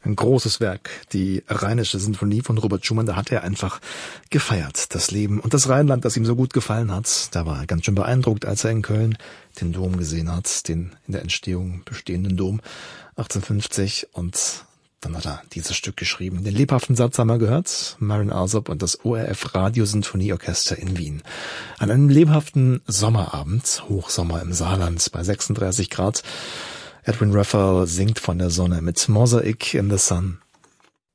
Ein großes Werk, die Rheinische Sinfonie von Robert Schumann. Da hat er einfach gefeiert, das Leben und das Rheinland, das ihm so gut gefallen hat. Da war er ganz schön beeindruckt, als er in Köln den Dom gesehen hat, den in der Entstehung bestehenden Dom 1850. Und dann hat er dieses Stück geschrieben. Den lebhaften Satz haben wir gehört. Marin Alsop und das ORF Radiosinfonieorchester in Wien. An einem lebhaften Sommerabend, Hochsommer im Saarland bei 36 Grad. Edwin Raphael singt von der Sonne mit Mosaic in the Sun.